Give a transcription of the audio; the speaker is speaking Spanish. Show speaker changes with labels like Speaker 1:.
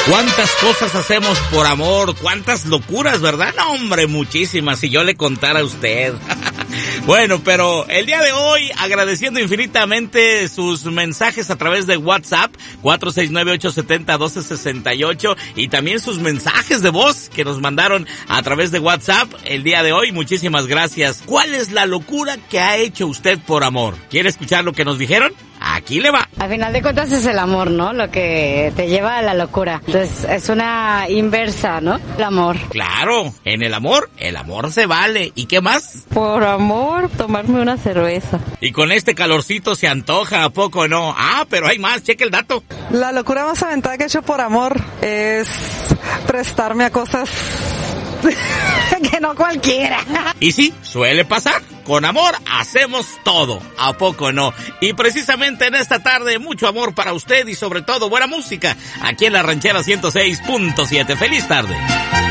Speaker 1: ¿Cuántas cosas hacemos por amor? ¿Cuántas locuras, verdad? No, hombre, muchísimas, si yo le contara a usted. Bueno, pero el día de hoy, agradeciendo infinitamente sus mensajes a través de WhatsApp, 469-870-1268, y también sus mensajes de voz que nos mandaron a través de WhatsApp el día de hoy. Muchísimas gracias. ¿Cuál es la locura que ha hecho usted por amor? ¿Quiere escuchar lo que nos dijeron? Aquí le va.
Speaker 2: Al final de cuentas es el amor, ¿no? Lo que te lleva a la locura. Entonces es una inversa, ¿no? El amor.
Speaker 1: Claro, en el amor se vale. ¿Y qué más?
Speaker 3: Por amor, tomarme una cerveza.
Speaker 1: Y con este calorcito se antoja, ¿a poco no? Ah, pero hay más, cheque el dato.
Speaker 4: La locura más aventada que he hecho por amor es prestarme a cosas que no cualquiera.
Speaker 1: Y sí, suele pasar. Con amor hacemos todo, ¿a poco no? Y precisamente en esta tarde, mucho amor para usted y sobre todo buena música aquí en la Ranchera 106.7. ¡Feliz tarde!